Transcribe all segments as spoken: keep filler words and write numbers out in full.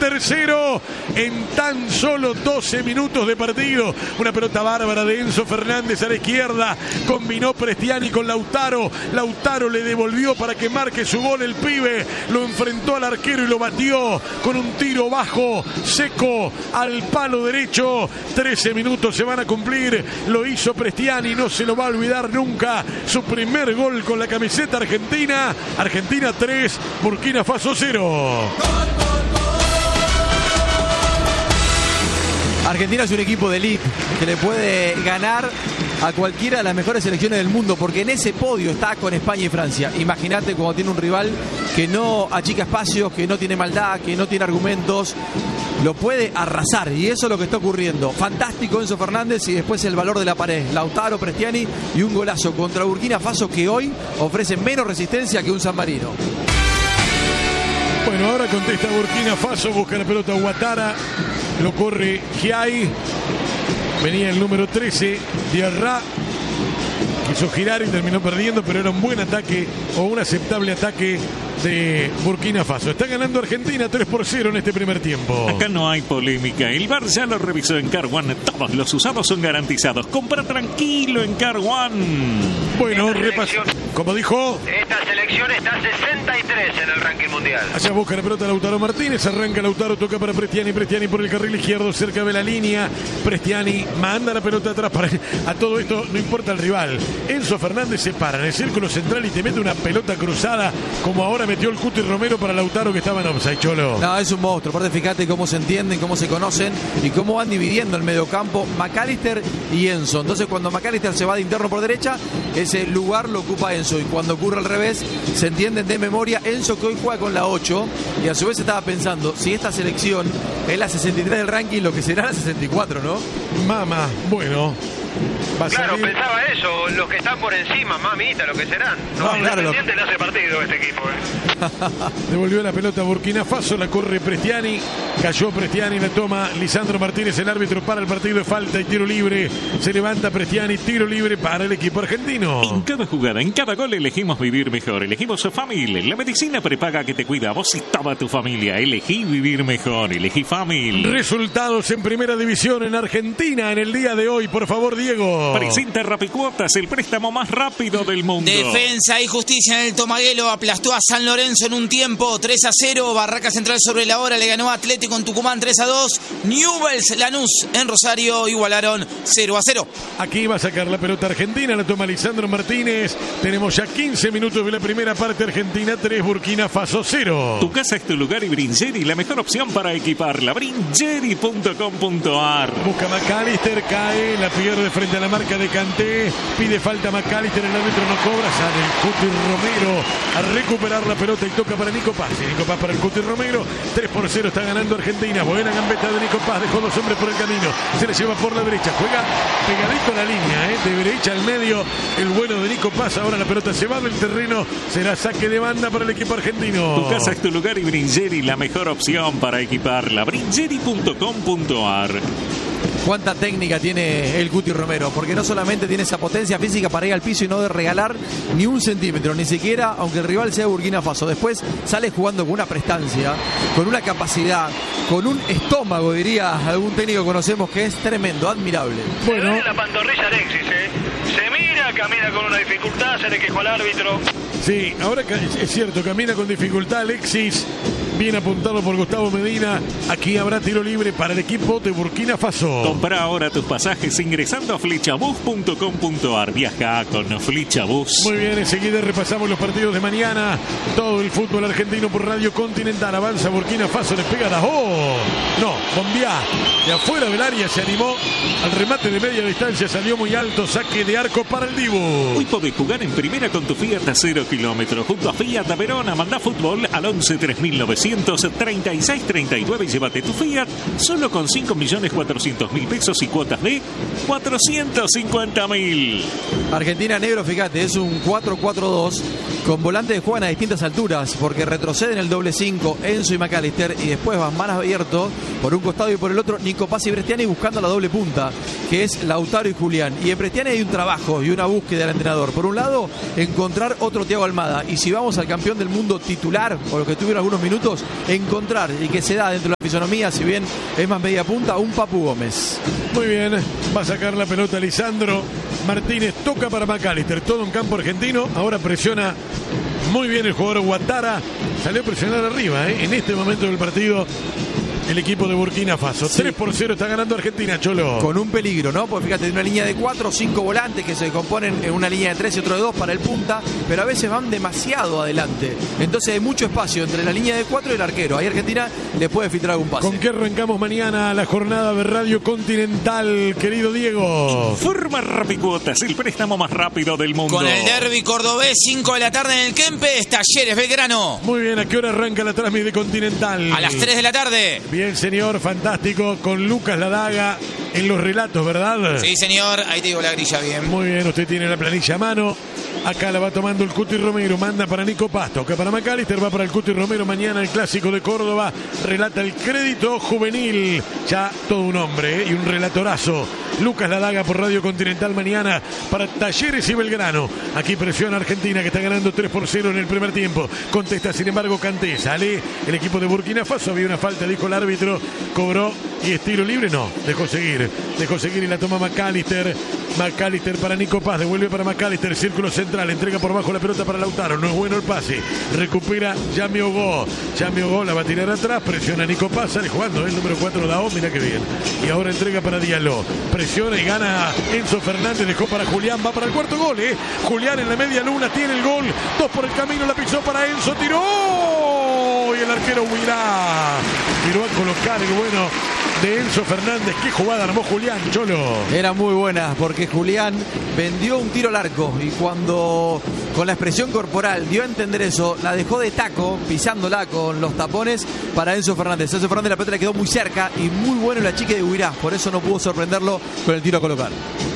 tercero en tan solo doce minutos de partido. Una pelota bárbara de Enzo Fernández a la izquierda. Combinó Prestiani con Lautaro. Lautaro le devolvió para que marque su gol el pibe. Lo enfrentó al arquero y lo batió con un tiro bajo, seco, al palo derecho. trece minutos se van a cumplir. Lo hizo Prestiani, no se lo va a olvidar nunca. Su primer gol con la camiseta argentina. Argentina tres, Burkina Faso cero. Argentina es un equipo de elite que le puede ganar a cualquiera de las mejores selecciones del mundo, porque en ese podio está con España y Francia. Imagínate cuando tiene un rival que no achica espacios, que no tiene maldad, que no tiene argumentos, lo puede arrasar, y eso es lo que está ocurriendo. Fantástico Enzo Fernández, y después el valor de la pared, Lautaro, Prestiani, y un golazo contra Burkina Faso, que hoy ofrece menos resistencia que un San Marino. Bueno, ahora contesta Burkina Faso, busca la pelota Ouattara, lo corre Giai, venía el número trece, Diarra, quiso girar y terminó perdiendo, pero era un buen ataque o un aceptable ataque de Burkina Faso. Está ganando Argentina tres por cero en este primer tiempo. Acá no hay polémica. El V A R ya lo revisó en Car One. Todos los usados son garantizados. Compra tranquilo en Car One. Bueno, repaso. Como dijo, esta selección está sesenta y tres en el ranking mundial. Allá busca la pelota Lautaro Martínez. Arranca Lautaro, toca para Prestiani. Prestiani por el carril izquierdo, cerca de la línea. Prestiani manda la pelota atrás. Para... A todo esto no importa el rival. Enzo Fernández se para en el círculo central y te mete una pelota cruzada, como ahora metió el Cuti Romero para Lautaro, que estaba en offside, Cholo. No, es un monstruo. Aparte, fíjate cómo se entienden, cómo se conocen y cómo van dividiendo el mediocampo McAllister y Enzo. Entonces, cuando McAllister se va de interno por derecha, ese lugar lo ocupa Enzo. Y cuando ocurre al revés, se entienden de memoria. Enzo, que hoy juega con la ocho, y a su vez estaba pensando, si esta selección es la sesenta y tres del ranking, lo que será la sesenta y cuatro, ¿no? Mama, bueno. Va a claro, salir... pensaba eso, los que están por encima, mamita, lo que serán. No, no claro, Independiente lo... no hace partido este equipo, ¿eh? Devolvió la pelota a Burkina Faso, la corre Prestiani, cayó Prestiani, la toma Lisandro Martínez, el árbitro para el partido de falta y tiro libre. Se levanta Prestiani, tiro libre para el equipo argentino. En cada jugada, en cada gol elegimos vivir mejor, elegimos Famil, la medicina prepaga que te cuida a vos y toda tu familia. Elegí vivir mejor, elegí Famil. Resultados en primera división en Argentina en el día de hoy, por favor, Diego. Presenta Rapicuotas, el préstamo más rápido del mundo. Defensa y Justicia en el Tomaguelo aplastó a San Lorenzo en un tiempo tres a cero. Barraca Central sobre la hora le ganó a Atlético en Tucumán tres a dos. Newell's Lanús en Rosario igualaron cero a cero. Aquí va a sacar la pelota Argentina, la toma Lisandro Martínez. Tenemos ya quince minutos de la primera parte. Argentina tres, Burkina Faso cero. Tu casa es tu lugar y Bringeri, la mejor opción para equiparla. Bringeri punto com punto ar. Busca McAllister, cae, la pierde frente a la marca de Kanté, pide falta McAllister, el árbitro no cobra, sale el Cuti Romero a recuperar la pelota y toca para Nico Paz. Y Nico Paz para el Cuti Romero, tres por cero está ganando Argentina. Buena gambeta de Nico Paz, dejó dos hombres por el camino, se le lleva por la derecha, juega pegadito a la línea, ¿eh? de derecha al medio, el bueno de Nico Paz. Ahora la pelota se va del terreno, será saque de banda para el equipo argentino. Tu casa es tu lugar y Bringeri, la mejor opción para equiparla. Bringeri punto com punto ar. Cuánta técnica tiene el Cuti Romero, porque no solamente tiene esa potencia física para ir al piso y no de regalar ni un centímetro, ni siquiera aunque el rival sea Burkina Faso. Después sale jugando con una prestancia, con una capacidad, con un estómago, diría algún técnico que conocemos, que es tremendo, admirable. Bueno, se ve la pantorrilla Alexis, ¿eh? Se mira, camina con una dificultad, se le quejó al árbitro. Sí, ahora es cierto, camina con dificultad Alexis. Bien apuntado por Gustavo Medina. Aquí habrá tiro libre para el equipo de Burkina Faso. Compra ahora tus pasajes ingresando a flechabus punto com punto ar. Viaja con Flechabus. Muy bien, enseguida repasamos los partidos de mañana. Todo el fútbol argentino por Radio Continental. Avanza Burkina Faso, le pega a ¡oh! No, Bombiá. De afuera del área se animó al remate de media distancia. Salió muy alto, saque de arco para el Dibu. Hoy podés jugar en primera con tu Fiat a cero kilómetros. Junto a Fiat Verona, mandá fútbol al once tres mil novecientos treinta y seis treinta y nueve y llévate tu Fiat solo con cinco millones cuatrocientos mil pesos y cuotas de cuatrocientos cincuenta mil. Argentina negro, fíjate, es un cuatro cuatro dos con volantes que juegan a distintas alturas, porque retroceden el doble cinco Enzo y McAllister, y después van más abiertos por un costado y por el otro Nico Paz y Prestiani buscando la doble punta, que es Lautaro y Julián. Y en Prestiani hay un trabajo trabajos y una búsqueda del entrenador. Por un lado, encontrar otro Thiago Almada. Y si vamos al campeón del mundo titular, o lo que tuvieron algunos minutos, encontrar, y que se da dentro de la fisonomía, si bien es más media punta, un Papu Gómez. Muy bien, va a sacar la pelota Lisandro Martínez, toca para McAllister, todo un campo argentino, ahora presiona muy bien el jugador Ouattara, salió a presionar arriba, ¿eh? En este momento del partido. El equipo de Burkina Faso. Sí. tres por cero está ganando Argentina, Cholo. Con un peligro, ¿no? Porque fíjate, de una línea de cuatro o cinco volantes que se componen en una línea de tres y otro de dos para el punta, pero a veces van demasiado adelante. Entonces hay mucho espacio entre la línea de cuatro y el arquero. Ahí Argentina le puede filtrar algún pase. ¿Con qué arrancamos mañana la jornada de Radio Continental, querido Diego? Forma Rapicuotas, el préstamo más rápido del mundo. Con el derbi cordobés, cinco de la tarde en el Kempes, Talleres Belgrano. Muy bien, ¿a qué hora arranca la transmisión de Continental? A las tres de la tarde. Bien, señor, fantástico, con Lucas Ladaga en los relatos, ¿verdad? Sí, señor, ahí te digo la grilla bien. Muy bien, usted tiene la planilla a mano. Acá la va tomando el Cuti Romero, manda para Nico Pasto, acá para McAllister, va para el Cuti Romero. Mañana el Clásico de Córdoba, relata el Crédito Juvenil, ya todo un hombre, ¿eh? Y un relatorazo. Lucas Ladaga por Radio Continental mañana para Talleres y Belgrano. Aquí presiona Argentina, que está ganando tres por cero en el primer tiempo. Contesta sin embargo Kanté, sale el equipo de Burkina Faso, había una falta, dijo el árbitro, cobró y estilo libre, no, dejó seguir, dejó seguir y la toma McAllister. McAllister para Nico Paz, devuelve para McAllister, círculo central, entrega por bajo la pelota para Lautaro, no es bueno el pase, recupera Yami Ogó, Yami Ogó la va a tirar atrás, presiona Nico Paz, sale jugando, el número cuatro Dao, mira que bien, y ahora entrega para Diallo, presiona y gana Enzo Fernández, dejó para Julián, va para el cuarto gol, eh. Julián en la media luna tiene el gol, dos por el camino, la pisó para Enzo, tiró, y el arquero Huirá, tiró a colocar el bueno de Enzo Fernández. Qué jugada armó Julián, Cholo. Era muy buena porque Julián vendió un tiro al arco y cuando con la expresión corporal dio a entender eso, la dejó de taco, pisándola con los tapones para Enzo Fernández. Enzo Fernández la pelota le quedó muy cerca y muy bueno la chica de Huirá, por eso no pudo sorprenderlo con el tiro a colocar.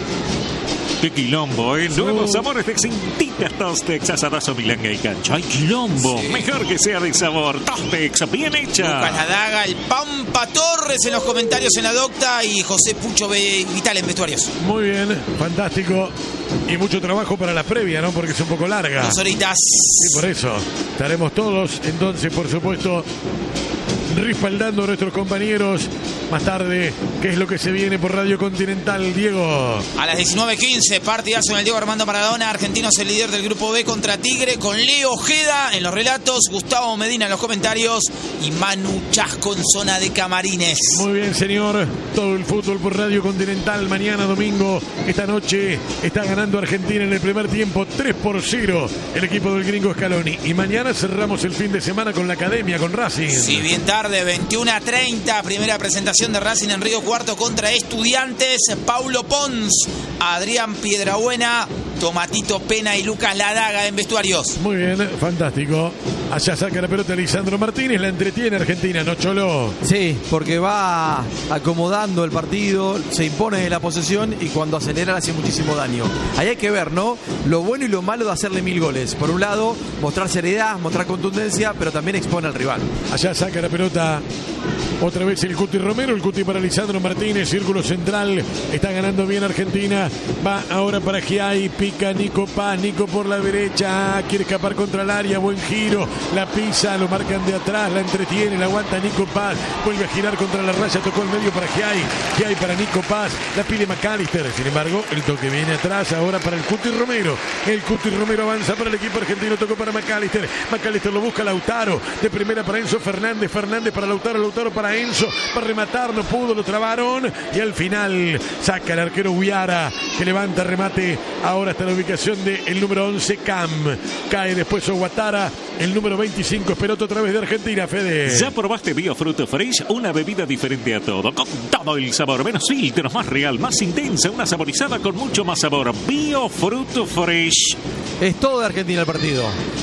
¡Qué quilombo, eh! Nuevos sabores de Cintitas Tostex, asadazo, milanga y cancha. ¡Ay, quilombo! Sí. Mejor que sea de sabor. Tostex, bien hecha. Lucas Ladaga, el Pampa Torres en los comentarios en la docta y José Pucho Vital en vestuarios. Muy bien, fantástico. Y mucho trabajo para la previa, ¿no? Porque es un poco larga. Dos horitas. Sí, por eso. Estaremos todos, entonces, por supuesto, respaldando a nuestros compañeros más tarde. ¿Qué es lo que se viene por Radio Continental, Diego? A las diecinueve quince, partidazo en el Diego Armando Maradona. Argentinos el líder del grupo B contra Tigre, con Leo Ojeda en los relatos, Gustavo Medina en los comentarios y Manu Chasco en zona de camarines. Muy bien, señor. Todo el fútbol por Radio Continental. Mañana domingo, esta noche, está ganando Argentina en el primer tiempo tres por cero el equipo del gringo Scaloni. Y mañana cerramos el fin de semana con la Academia, con Racing. Sí, bien tarde, veintiuno a treinta, primera presentación de Racing en Río Cuarto contra Estudiantes. Paulo Pons, Adrián Piedrabuena, Tomatito Pena y Lucas Ladaga en vestuarios. Muy bien, fantástico. Allá saca la pelota Lisandro Martínez, la entretiene Argentina, ¿no, Cholo? Sí, porque va acomodando el partido, se impone de la posesión y cuando acelera le hace muchísimo daño. Ahí hay que ver, ¿no? Lo bueno y lo malo de hacerle mil goles. Por un lado, mostrar seriedad, mostrar contundencia, pero también expone al rival. Allá saca la pelota otra vez el Cuti Romero, el Cuti para Lisandro Martínez, círculo central, está ganando bien Argentina, va ahora para Giai, pica Nico Paz, Nico por la derecha, quiere escapar contra el área, buen giro, la pisa, lo marcan de atrás, la entretiene, la aguanta Nico Paz, vuelve a girar contra la raya, tocó el medio para Giai, Giai para Nico Paz, la pide McAllister, sin embargo, el toque viene atrás, ahora para el Cuti Romero, el Cuti Romero avanza para el equipo argentino, tocó para McAllister, McAllister lo busca Lautaro, de primera para Enzo Fernández, Fernández para Lautaro, Lautaro para Enzo, para rematar, no pudo, lo trabaron y al final saca el arquero Huiara, que levanta remate, ahora está la ubicación del número once, Cam, cae después Ouattara, el número veinticinco, Esperoto otra vez de Argentina, Fede. ¿Ya probaste Biofruto Fresh? Una bebida diferente a todo, con todo el sabor, menos filtros, más real, más intensa, una saborizada con mucho más sabor. Biofruto Fresh. Es todo de Argentina el partido.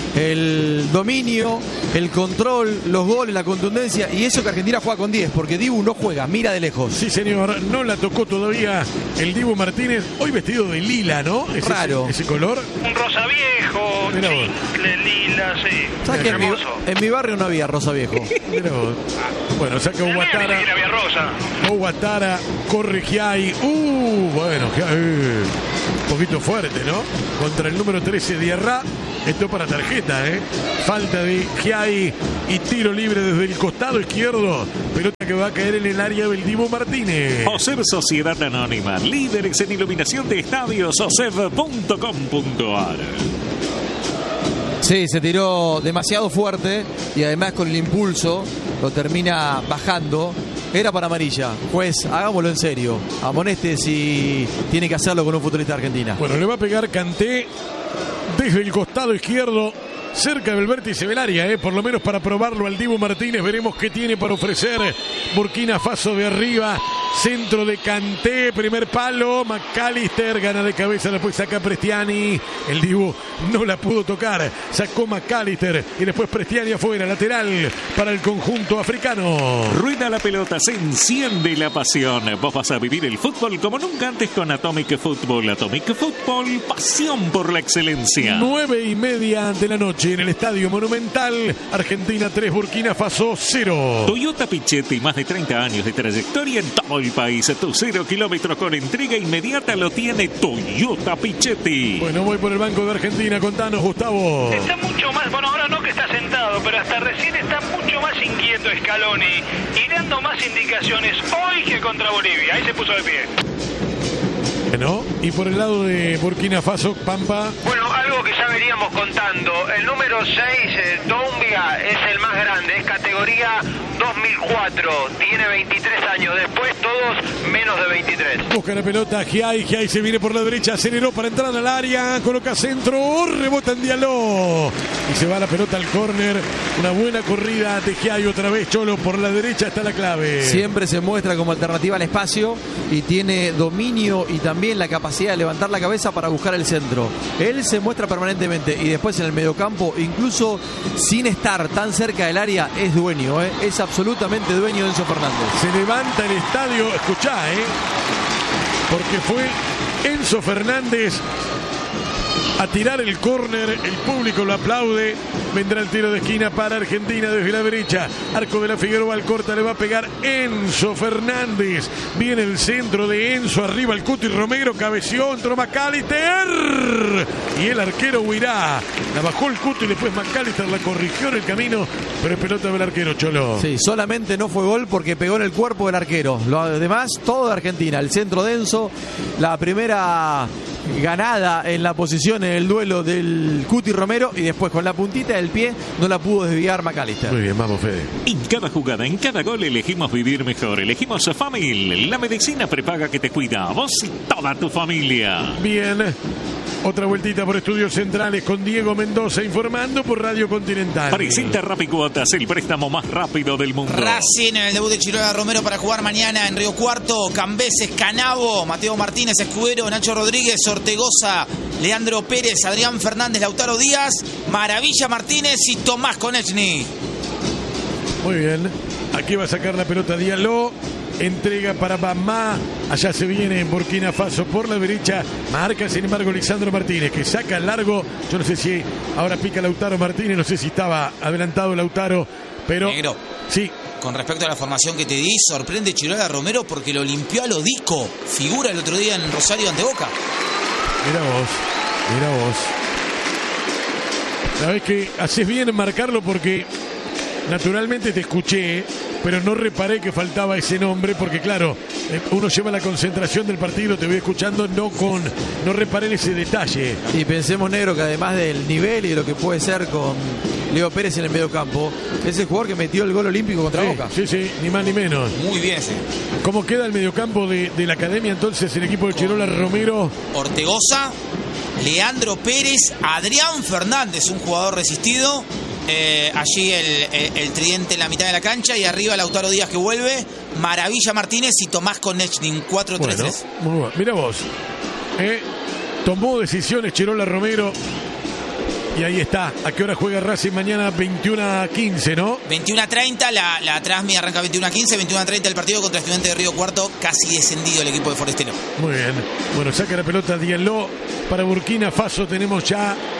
El dominio, el control, los goles, la contundencia y eso que Argentina juega con diez, porque Dibu no juega, mira de lejos. Sí, señor, no la tocó todavía el Dibu Martínez, hoy vestido de lila, ¿no? ¿Es raro. Ese, ese color? Un rosa viejo, chicle, lila, sí. ¿Sabes que en mi, en mi barrio no había rosa viejo? Mirá vos. Bueno, saca Ouattara. Había rosa. Ouattara, corre Giai. Uh, bueno, Giai. Un poquito fuerte, ¿no? Contra el número trece, Diarra. Esto para tarjeta, ¿eh? Falta de Giai y tiro libre desde el costado izquierdo. Pelota que va a caer en el área del Dibu Martínez. OSEV Sociedad Anónima, líderes en iluminación de estadios, osev punto com punto ar. Sí, se tiró demasiado fuerte y además con el impulso lo termina bajando. Era para amarilla. Juez, hagámoslo en serio. Amoneste si tiene que hacerlo con un futbolista de Argentina. Bueno, le va a pegar Kanté desde el costado izquierdo, cerca del vértice del área, ¿eh? Por lo menos para probarlo al Dibu Martínez. Veremos qué tiene para ofrecer Burkina Faso de arriba. Centro de Kanté, primer palo, McAllister gana de cabeza, después saca Prestiani. El Dibu no la pudo tocar, sacó McAllister y después Prestiani afuera, lateral para el conjunto africano. Rueda la pelota, se enciende la pasión. Vos vas a vivir el fútbol como nunca antes con Atomic Football. Atomic Football, pasión por la excelencia. Nueve y media de la noche en el Estadio Monumental. Argentina tres, Burkina Faso cero. Toyota Pichetti, más de treinta años de trayectoria en todo el país. Tu cero kilómetros con entrega inmediata lo tiene Toyota Pichetti. Bueno, voy por el banco de Argentina. Contanos, Gustavo. Está mucho más, bueno, ahora no que está sentado, pero hasta recién está mucho más inquieto Scaloni y dando más indicaciones hoy que contra Bolivia. Ahí se puso de pie. Bueno, y por el lado de Burkina Faso, Pampa. Bueno, algo que ya veníamos contando. El número seis, eh, Doumbia, es el más grande. Es categoría dos mil cuatro. Tiene veintitrés años. Después todos menos de veintitrés. Busca la pelota Giai. Giai se viene por la derecha. Aceleró para entrar al área. Coloca centro. Rebota en Diallo. Y se va la pelota al córner. Una buena corrida de Giai otra vez. Cholo por la derecha está la clave. Siempre se muestra como alternativa al espacio y tiene dominio y también la capacidad de levantar la cabeza para buscar el centro. Él se muestra permanentemente y después en el mediocampo, incluso sin estar tan cerca del área, es dueño, ¿eh? Es absolutamente dueño de Enzo Fernández. Se levanta el estadio, escuchá, ¿eh? Porque fue Enzo Fernández a tirar el córner, el público lo aplaude. Vendrá el tiro de esquina para Argentina desde la derecha. Arco de la Figueroa al corta, le va a pegar Enzo Fernández. Viene el centro de Enzo, arriba el Cuti Romero, cabeció, entró McAllister. Y el arquero Huirá. La bajó el Cuti y después McAllister la corrigió en el camino, pero es pelota del arquero, Cholo. Sí, solamente no fue gol porque pegó en el cuerpo del arquero. Lo demás, todo de Argentina. El centro de Enzo, la primera ganada en la posición en el duelo del Cuti Romero y después con la puntita del pie no la pudo desviar McAllister. Muy bien, vamos, Fede. En cada jugada, en cada gol elegimos vivir mejor. Elegimos Famil, la medicina prepaga que te cuida a vos y toda tu familia. Bien. Otra vueltita por Estudios Centrales con Diego Mendoza informando por Radio Continental. Presenta Rapicuotas, el préstamo más rápido del mundo. Racing en el debut de Chirola Romero para jugar mañana en Río Cuarto. Cambeses, Canavo, Mateo Martínez, Escudero, Nacho Rodríguez, Ortegoza, Leandro Pérez, Adrián Fernández, Lautaro Díaz, Maravilla Martínez y Tomás Konechny. Muy bien. Aquí va a sacar la pelota Diallo. Entrega para Bamá. Allá se viene en Burkina Faso por la derecha. Marca, sin embargo, Lisandro Martínez, que saca el largo. Yo no sé si ahora pica Lautaro Martínez. No sé si estaba adelantado Lautaro, pero... Negro. Sí. Con respecto a la formación que te di, sorprende Chirola Romero porque lo limpió a Lodico. Figura el otro día en Rosario ante Boca. Mira vos, mira vos. Sabés que haces bien en marcarlo porque naturalmente te escuché, pero no reparé que faltaba ese nombre porque claro, uno lleva la concentración del partido, te voy escuchando, no con no reparé en ese detalle. Y pensemos, Negro, que además del nivel y de lo que puede ser con Leo Pérez en el medio campo, es el jugador que metió el gol olímpico contra Sí, Boca. sí, sí, ni más ni menos. Muy bien, sí. ¿Cómo queda el mediocampo de, de la academia entonces el equipo de Chirola Romero? Ortegoza, Leandro Pérez, Adrián Fernández, un jugador resistido. Eh, allí el, el, el tridente en la mitad de la cancha y arriba Lautaro Díaz que vuelve, Maravilla Martínez y Tomás Konechny, cuatro tres tres. Bueno, muy bueno. Mira vos, eh, tomó decisiones Chirola Romero y ahí está. ¿A qué hora juega Racing mañana? veintiuno a quince, ¿no? veintiuno a treinta, la, la Transmi arranca veintiuno a quince, veintiuno a treinta el partido contra Estudiantes de Río Cuarto, casi descendido el equipo de Forestero. Muy bien. Bueno, saca la pelota Diallo para Burkina Faso. Tenemos ya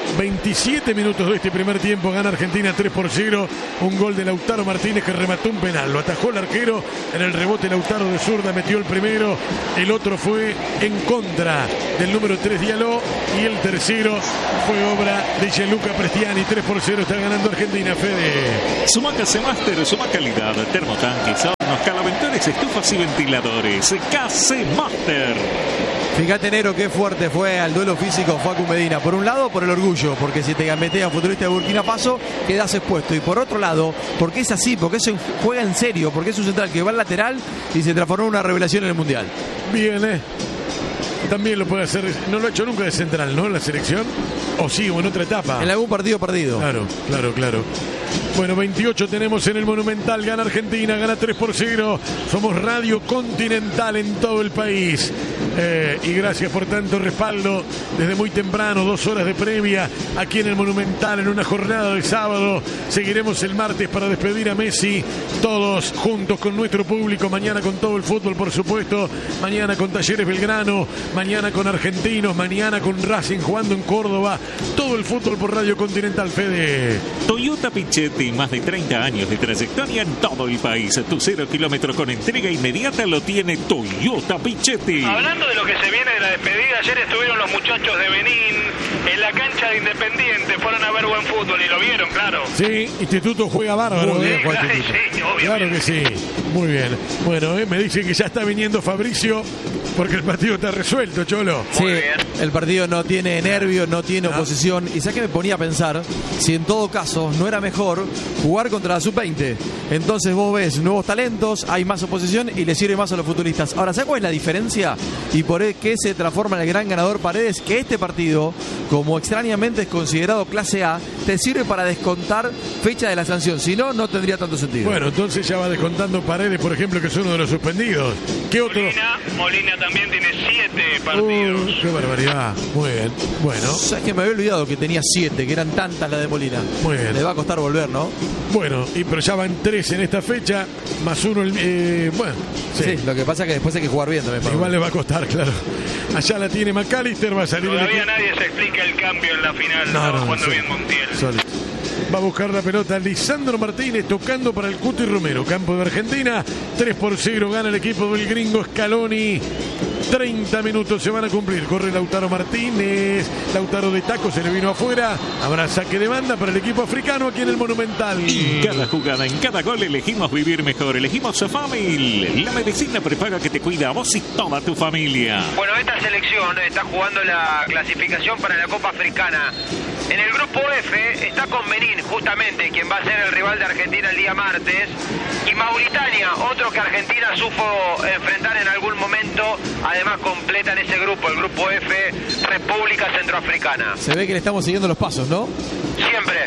veintisiete minutos de este primer tiempo, gana Argentina tres por cero. Un gol de Lautaro Martínez que remató un penal, lo atajó el arquero. En el rebote Lautaro de zurda metió el primero, el otro fue en contra del número tres Diallo y el tercero fue obra de Gianluca Prestiani. Tres por cero está ganando Argentina, Fede. Sumaca C-Master, suma calidad, termotanques, hornos, calaventones, estufas y ventiladores. K C Master. Fíjate, Nero, qué fuerte fue al duelo físico Facu Medina. Por un lado, por el orgullo, porque si te gambetea un futbolista de Burkina Faso, quedas expuesto. Y por otro lado, porque es así, porque eso juega en serio, porque es un central que va al lateral y se transformó en una revelación en el Mundial. Bien, ¿eh? También lo puede hacer, no lo ha hecho nunca de central, ¿no? En la selección, o sí, o en otra etapa. En algún partido perdido. Claro, claro, claro. Bueno, veintiocho tenemos en el Monumental, gana Argentina, gana tres por cero. Somos Radio Continental en todo el país. Eh, y gracias por tanto respaldo desde muy temprano, dos horas de previa aquí en el Monumental en una jornada de sábado. Seguiremos el martes para despedir a Messi, todos juntos con nuestro público. Mañana con todo el fútbol, por supuesto. Mañana con Talleres Belgrano, mañana con Argentinos, mañana con Racing jugando en Córdoba. Todo el fútbol por Radio Continental, Fede. Toyota Pichetti, más de treinta años de trayectoria en todo el país. Tu cero kilómetro con entrega inmediata lo tiene Toyota Pichetti. Hablando de lo que se viene de la despedida, ayer estuvieron los muchachos de Benín en la cancha de Independiente, fueron a ver buen fútbol y lo vieron, claro. Sí, Instituto juega bárbaro. Muy ¿eh? bien, claro, sí, claro que sí, muy bien. Bueno, eh, me dicen que ya está viniendo Fabricio porque el partido está resuelto, Cholo. Sí, el partido no tiene nervios, no tiene no. oposición. Y sabes que me ponía a pensar si en todo caso no era mejor jugar contra la sub veinte. Entonces vos ves nuevos talentos, hay más oposición y le sirve más a los futbolistas. Ahora, ¿sabes cuál es la diferencia? Y por qué se transforma en el gran ganador Paredes, que este partido, como extrañamente es considerado clase A, te sirve para descontar fecha de la sanción. Si no, no tendría tanto sentido. Bueno, entonces ya va descontando Paredes, por ejemplo, que es uno de los suspendidos. ¿Qué otro? Molina, Molina también tiene siete partidos. Uh, qué barbaridad. Muy bien. Bueno. Sabes que me había olvidado que tenía siete, que eran tantas las de Molina. Muy bien. Le va a costar volver, ¿no? Bueno, y pero ya van tres en esta fecha, más uno el, eh, bueno, sí. Sí, lo que pasa es que después hay que jugar bien también. Igual le va a costar, claro. Allá la tiene McAllister, va a salir. Todavía nadie se explica el cambio en la final. No, No, no, cuando sí. bien Montiel. Solito. Va a buscar la pelota Lisandro Martínez tocando para el Cuti Romero. Campo de Argentina, tres por cero gana el equipo del gringo Scaloni. treinta minutos se van a cumplir. Corre Lautaro Martínez. Lautaro de taco se le vino afuera. Habrá saque de banda para el equipo africano aquí en el Monumental. En cada jugada, en cada gol elegimos vivir mejor. Elegimos Sofamil, la medicina prepaga que te cuida a vos y toda tu familia. Bueno, esta selección está jugando la clasificación para la Copa Africana. En el grupo F está con Benín, justamente, quien va a ser el rival de Argentina el día martes. Y Mauritania, otro que Argentina supo enfrentar en algún momento. Además completan ese grupo, el grupo F, República Centroafricana. Se ve que le estamos siguiendo los pasos, ¿no? Siempre.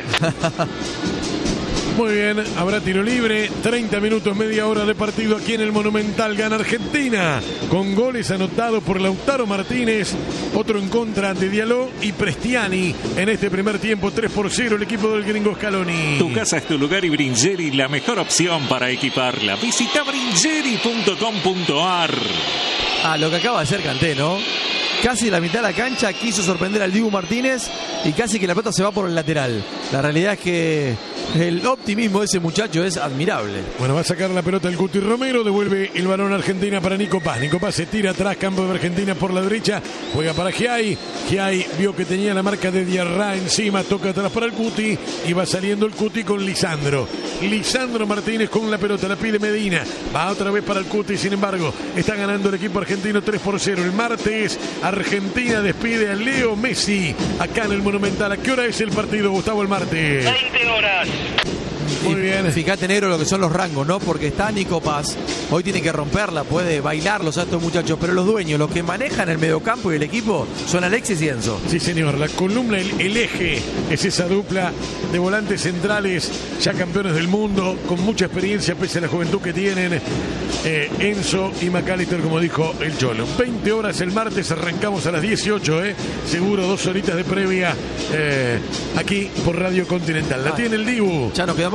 Muy bien, habrá tiro libre, treinta minutos, media hora de partido aquí en el Monumental. Gana Argentina con goles anotados por Lautaro Martínez, otro en contra de Diallo y Prestiani. En este primer tiempo, tres por cero el equipo del gringo Scaloni. Tu casa es tu lugar y Bringeri la mejor opción para equiparla. Visita bringeri punto com punto ar. Ah, lo que acaba de hacer Kanté, ¿no? Casi la mitad de la cancha quiso sorprender al Dibu Martínez y casi que la pelota se va por el lateral. La realidad es que el optimismo de ese muchacho es admirable. Bueno, va a sacar la pelota el Cuti Romero, devuelve el balón a Argentina para Nico Paz. Nico Paz se tira atrás, campo de Argentina por la derecha, juega para Giai. Giai vio que tenía la marca de Diarra encima, toca atrás para el Cuti y va saliendo el Cuti con Lisandro. Lisandro Martínez con la pelota, la pide Medina, va otra vez para el Cuti, sin embargo, está ganando el equipo argentino tres por cero. El martes, Argentina despide a Leo Messi acá en el Monumental. ¿A qué hora es el partido, Gustavo, el martes? veinte horas. Muy Y bien. Fíjate, negro, lo que son los rangos, ¿no? Porque está Nico Paz, hoy tiene que romperla, puede bailarlos a estos muchachos, pero los dueños, los que manejan el mediocampo y el equipo, son Alexis y Enzo. Sí, señor, la columna, el, el eje, es esa dupla de volantes centrales, ya campeones del mundo, con mucha experiencia, pese a la juventud que tienen, eh, Enzo y McAllister, como dijo el Cholo. veinte horas el martes, arrancamos a las dieciocho, ¿eh? Seguro, dos horitas de previa eh, aquí por Radio Continental. La Ah. tiene el Dibu. Ya nos quedamos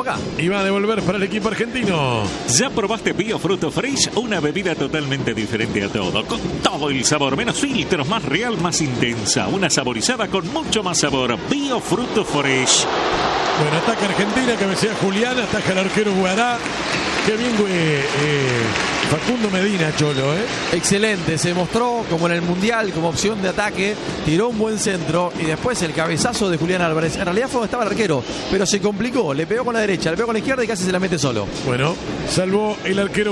estamos acá. Y va a devolver para el equipo argentino. ¿Ya probaste Bio Fruto Fresh? Una bebida totalmente diferente a todo, con todo el sabor, menos filtros, más real, más intensa. Una saborizada con mucho más sabor. Bio Fruto Fresh. Bueno, ataca Argentina, cabecea Julián, ataca el arquero Guará. Qué bien, güey, eh, Facundo Medina, Cholo, ¿eh? Excelente, se mostró como en el Mundial, como opción de ataque, tiró un buen centro y después el cabezazo de Julián Álvarez. En realidad fue donde estaba el arquero, pero se complicó, le pegó con la derecha, le pegó con la izquierda y casi se la mete solo. Bueno, salvó el arquero